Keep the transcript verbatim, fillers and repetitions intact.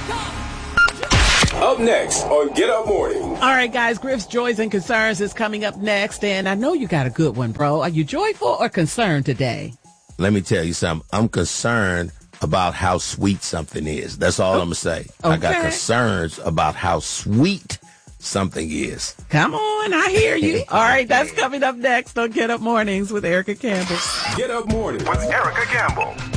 Up next on Get Up Morning. All right, guys, Griff's Joys and Concerns is coming up next, and I know you got a good one, bro. Are you joyful or concerned today? Let me tell you something. I'm concerned about how sweet something is. That's all I'm going to say. Okay. I got concerns about how sweet something is. Come on, I hear you. All right, that's coming up next on Get Up Mornings with Erica Campbell. Get Up Morning with Erica Campbell.